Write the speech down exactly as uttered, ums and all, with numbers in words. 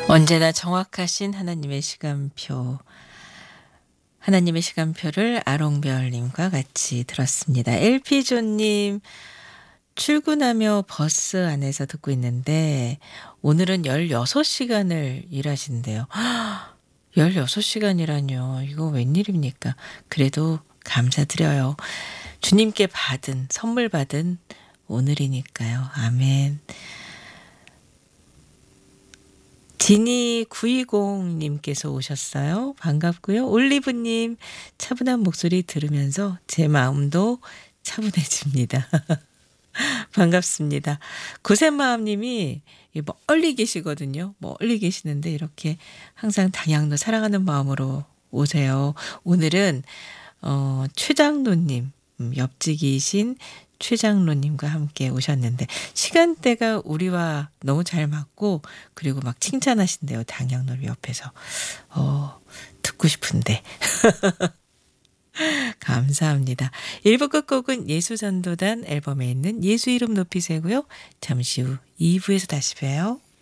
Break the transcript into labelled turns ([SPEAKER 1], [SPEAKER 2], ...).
[SPEAKER 1] 언제나 정확하신 하나님의 시간표. 하나님의 시간표를 아롱별님과 같이 들었습니다. 엘피존님, 출근하며 버스 안에서 듣고 있는데 오늘은 열여섯 시간을 일하신대요. 열여섯 시간이라뇨. 이거 웬일입니까? 그래도 감사드려요. 주님께 받은, 선물 받은 오늘이니까요. 아멘. 지니 구이공님께서 오셨어요. 반갑고요. 올리브님, 차분한 목소리 들으면서 제 마음도 차분해집니다. 반갑습니다. 구센마음님이 멀리 계시거든요. 멀리 계시는데 이렇게 항상 당양도 사랑하는 마음으로 오세요. 오늘은 어, 최장로님, 음, 옆집이신 최장로님과 함께 오셨는데 시간대가 우리와 너무 잘 맞고 그리고 막 칭찬하신대요. 당양로 옆에서. 어, 듣고 싶은데. 감사합니다. 일 부 끝곡은 예수전도단 앨범에 있는 예수 이름 높이세고요. 잠시 후 이 부에서 다시 봬요.